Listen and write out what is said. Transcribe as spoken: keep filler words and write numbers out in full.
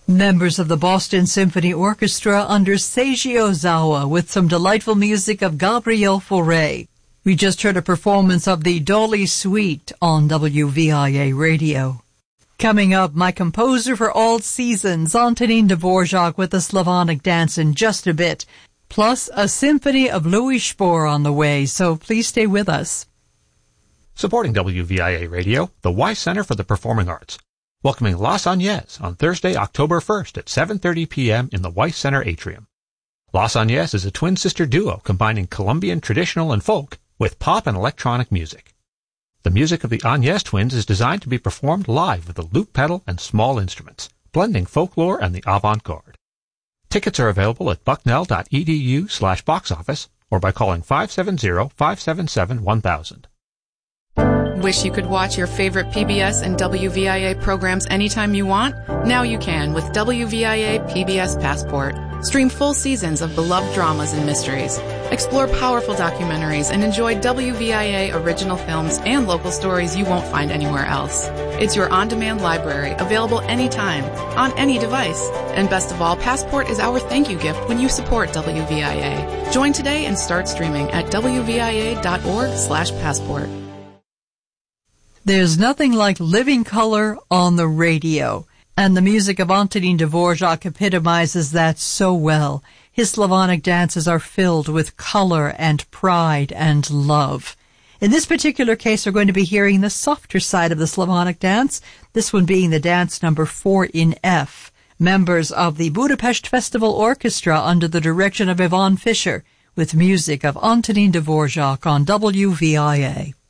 Members of the Boston Symphony Orchestra under Seiji Ozawa with some delightful music of Gabriel Fauré. We just heard a performance of the Dolly Suite on W V I A Radio. Coming up, my composer for all seasons, Antonín Dvorak with the Slavonic dance in just a bit, plus a symphony of Louis Spohr on the way, so please stay with us. Supporting W V I A Radio, the Weiss Center for the Performing Arts, welcoming Las Agnès on Thursday, October first at seven thirty p.m. in the Weiss Center atrium. Las Agnès is a twin-sister duo combining Colombian traditional and folk with pop and electronic music. The music of the Agnès twins is designed to be performed live with a loop pedal and small instruments, blending folklore and the avant-garde. Tickets are available at bucknell.edu slash box office or by calling five seven zero, five seven seven, one thousand. Wish you could watch your favorite P B S and W V I A programs anytime you want? Now you can with W V I A P B S Passport. Stream full seasons of beloved dramas and mysteries. Explore powerful documentaries and enjoy W V I A original films and local stories you won't find anywhere else. It's your on-demand library, available anytime, on any device. And best of all, Passport is our thank you gift when you support W V I A. Join today and start streaming at W V I A dot org slash passport. There's nothing like living color on the radio, and the music of Antonín Dvorak epitomizes that so well. His Slavonic dances are filled with color and pride and love. In this particular case, we're going to be hearing the softer side of the Slavonic dance, this one being the dance number four in F. Members of the Budapest Festival Orchestra under the direction of Yvonne Fischer, with music of Antonín Dvorak on W V I A.